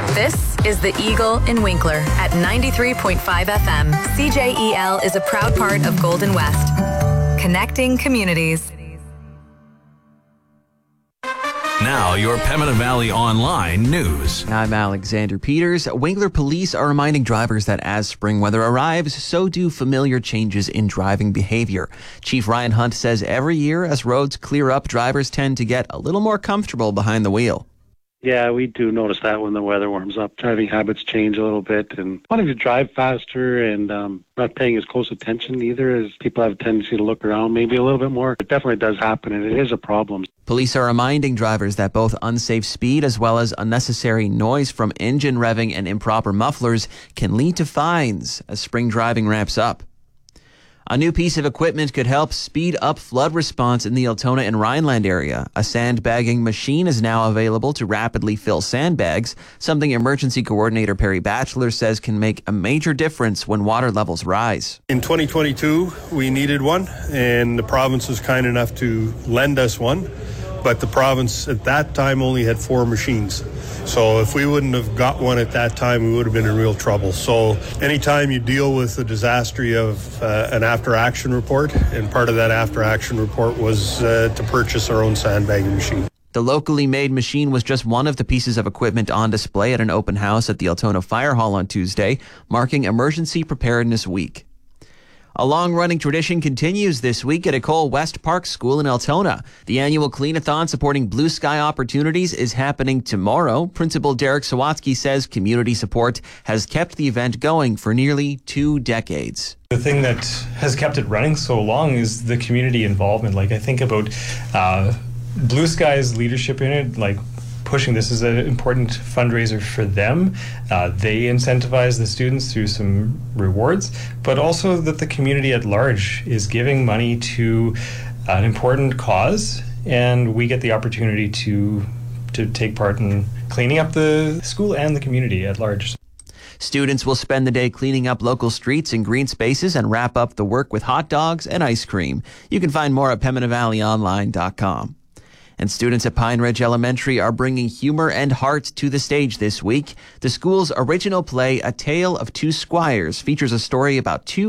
This is The Eagle in Winkler at 93.5 FM. CJEL is a proud part of Golden West. Connecting communities. Now, your Pembina Valley Online news. I'm Alexander Peters. Winkler police are reminding drivers that as spring weather arrives, so do familiar changes in driving behavior. Chief Ryan Hunt says every year as roads clear up, drivers tend to get a little more comfortable behind the wheel. Yeah, we do notice that when the weather warms up. Driving habits change a little bit and wanting to drive faster and not paying as close attention either, as people have a tendency to look around maybe a little bit more. It definitely does happen, and it is a problem. Police are reminding drivers that both unsafe speed as well as unnecessary noise from engine revving and improper mufflers can lead to fines as spring driving ramps up. A new piece of equipment could help speed up flood response in the Altona and Rhineland area. A sandbagging machine is now available to rapidly fill sandbags, something Emergency Coordinator Perry Batchelor says can make a major difference when water levels rise. In 2022, we needed one, and the province was kind enough to lend us one, but the province at that time only had 4 machines. So if we wouldn't have got one at that time, we would have been in real trouble. So anytime you deal with the disaster, you have an after-action report, and part of that after-action report was to purchase our own sandbagging machine. The locally made machine was just one of the pieces of equipment on display at an open house at the Altona Fire Hall on Tuesday, marking Emergency Preparedness Week. A long-running tradition continues this week at Ecole West Park School in Altona. The annual Clean-a-thon supporting Blue Sky Opportunities is happening tomorrow. Principal Derek Sawatsky says community support has kept the event going for nearly 2 decades. The thing that has kept it running so long is the community involvement. I think about Blue Sky's leadership in it, pushing this as an important fundraiser for them. They incentivize the students through some rewards, but also that the community at large is giving money to an important cause, and we get the opportunity to take part in cleaning up the school and the community at large. Students will spend the day cleaning up local streets and green spaces and wrap up the work with hot dogs and ice cream. You can find more at PembinaValleyOnline.com. And students at Pine Ridge Elementary are bringing humor and heart to the stage this week. The school's original play, A Tale of Two Squires, features a story about two